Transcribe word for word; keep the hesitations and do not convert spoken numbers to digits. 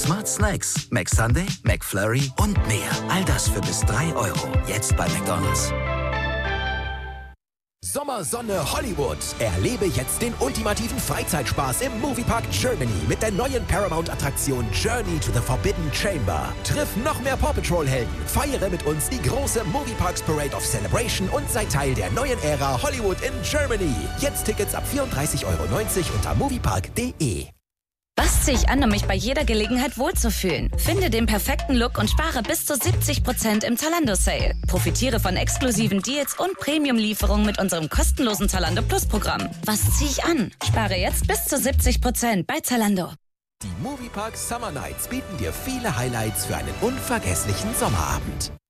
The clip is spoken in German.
Smart Snacks, McSunday, McFlurry und mehr. All das für bis drei Euro. Jetzt bei McDonald's. Sommersonne Hollywood. Erlebe jetzt den ultimativen Freizeitspaß im Moviepark Germany mit der neuen Paramount-Attraktion Journey to the Forbidden Chamber. Triff noch mehr Paw Patrol-Helden, feiere mit uns die große Movieparks Parade of Celebration und sei Teil der neuen Ära Hollywood in Germany. Jetzt Tickets ab vierunddreißig Euro neunzig unter moviepark punkt de. Was ziehe ich an, um mich bei jeder Gelegenheit wohlzufühlen? Finde den perfekten Look und spare bis zu siebzig Prozent im Zalando-Sale. Profitiere von exklusiven Deals und Premium-Lieferungen mit unserem kostenlosen Zalando Plus-Programm. Was ziehe ich an? Spare jetzt bis zu siebzig Prozent bei Zalando. Die Moviepark Summer Nights bieten dir viele Highlights für einen unvergesslichen Sommerabend.